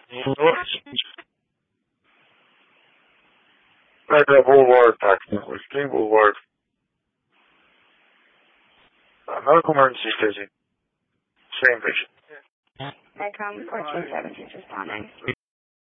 Red Boulevard, Paxton, Whiskey Boulevard. Medical emergency, Stacy. Same patient. I come 1476 responding.